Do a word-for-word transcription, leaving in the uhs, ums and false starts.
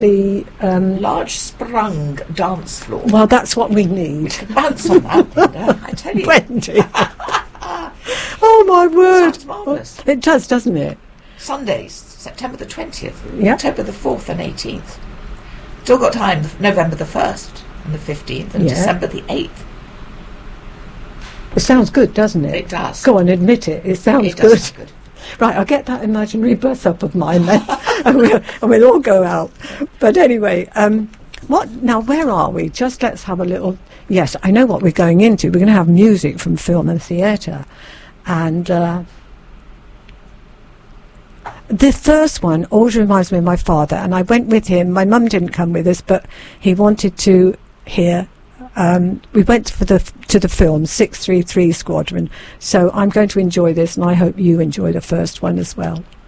the um, large sprung dance floor. Well, that's what we need. Bounce on that, Linda, I tell you. Wendy. Oh my word! Sounds marvellous. It does, doesn't it? Sundays, September the twentieth, Yep. October the fourth and eighteenth. Still got time. November the first and the fifteenth, and Yeah. December the eighth. It sounds good, doesn't it? It does. Go on, admit it. It sounds It does good. sound good. Right, I'll get that imaginary bus up of mine then, and, we'll, and we'll all go out. But anyway, um, what now? Where are we? Just let's have a little. Yes, I know what we're going into. We're going to have music from film and theatre, and uh, the first one always reminds me of my father. And I went with him. My mum didn't come with us, but he wanted to hear. Um, we went for the to the film six three three Squadron, so I'm going to enjoy this, and I hope you enjoy the first one as well.